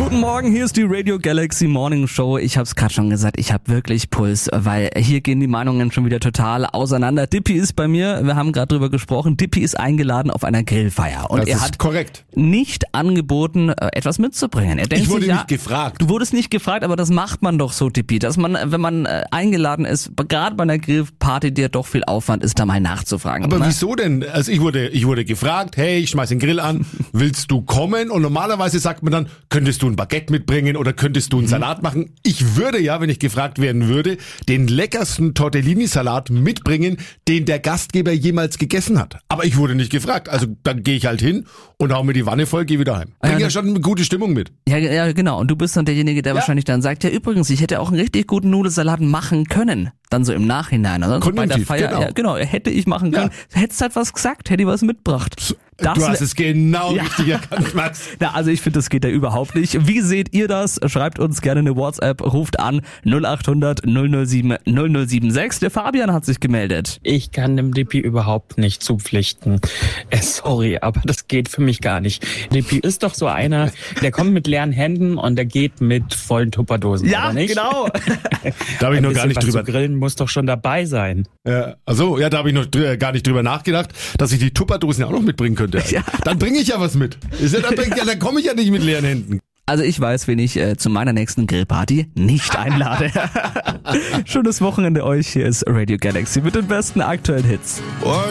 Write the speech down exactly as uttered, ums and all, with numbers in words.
Guten Morgen, hier ist die Radio Galaxy Morning Show. Ich habe es gerade schon gesagt, ich habe wirklich Puls, weil hier gehen die Meinungen schon wieder total auseinander. Dippy ist bei mir, wir haben gerade drüber gesprochen, Dippy ist eingeladen auf einer Grillfeier. Und das er ist hat korrekt. nicht angeboten, etwas mitzubringen. Er denkt Ich wurde sich, nicht ja, gefragt. Du wurdest nicht gefragt, aber das macht man doch so, Dippy, dass man, wenn man eingeladen ist, gerade bei einer Grillparty, der doch viel Aufwand ist, da mal nachzufragen. Aber ne? wieso denn? Also ich wurde, ich wurde gefragt, hey, ich schmeiß den Grill an, willst du kommen? Und normalerweise sagt man dann, könntest du ein Baguette mitbringen oder könntest du einen mhm. Salat machen? Ich würde ja, wenn ich gefragt werden würde, den leckersten Tortellini-Salat mitbringen, den der Gastgeber jemals gegessen hat. Aber ich wurde nicht gefragt. Also dann gehe ich halt hin und hau mir die Wanne voll, gehe wieder heim. Bring ja, ja schon eine gute Stimmung mit. Ja, ja, genau. Und du bist dann derjenige, der ja. wahrscheinlich dann sagt, ja übrigens, ich hätte auch einen richtig guten Nudelsalat machen können. Dann so im Nachhinein. Oder? So bei der Feier. Genau. Ja, genau, hätte ich machen können. Ja. Hättest halt was gesagt, hätte ich was mitgebracht. So, du hast es genau ja. richtig erkannt, Max. Na, also ich finde, das geht ja überhaupt nicht. Wie seht ihr das? Schreibt uns gerne eine WhatsApp, ruft an null acht hundert null null sieben null null sieben sechs. Der Fabian hat sich gemeldet. Ich kann dem Dippy überhaupt nicht zupflichten. Äh, sorry, aber das geht für mich gar nicht. Dippy ist doch so einer, der kommt mit leeren Händen und der geht mit vollen Tupperdosen, ja, oder nicht? Genau. Da habe ich noch gar nicht drüber. Grillen muss doch schon dabei sein. Ja, also ja, da habe ich noch drü- gar nicht drüber nachgedacht, dass ich die Tupperdosen ja auch noch mitbringen könnte. Ja. Dann bringe ich ja was mit. Ist ja, dann bring, ja, dann komme ich ja nicht mit leeren Händen. Also ich weiß, wen ich äh, zu meiner nächsten Grillparty nicht einlade. Schönes Wochenende euch. Hier ist Radio Galaxy mit den besten aktuellen Hits. Und